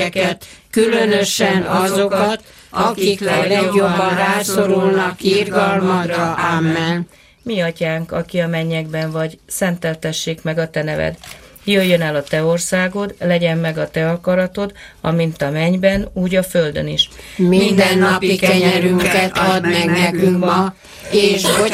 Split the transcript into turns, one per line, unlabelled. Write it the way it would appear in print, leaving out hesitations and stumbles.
különösen azokat, akik legjobban rászorulnak irgalmadra. Amen.
Mi atyánk, aki a mennyekben vagy, szenteltessék meg a te neved. Jöjjön el a te országod, legyen meg a te akaratod, amint a mennyben, úgy a földön is.
Minden napi kenyerünket add meg nekünk ma, és